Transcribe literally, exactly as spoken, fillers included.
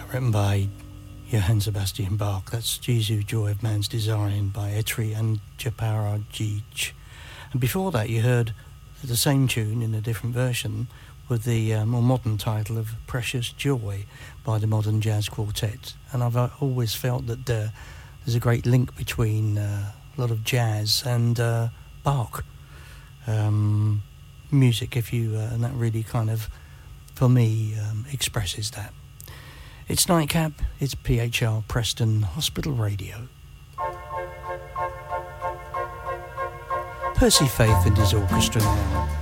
written by Johann Sebastian Bach. That's Jesu, Joy of Man's Design by Etri and Japarajic. And before that you heard the same tune in a different version with the uh, more modern title of Precious Joy by the Modern Jazz Quartet. And I've uh, always felt that uh, there's a great link between uh, a lot of jazz and uh, Bach um, music, if you uh, and that really kind of, for me, um, expresses that. It's Nightcap, it's P H R Preston Hospital Radio. Percy Faith and his orchestra now.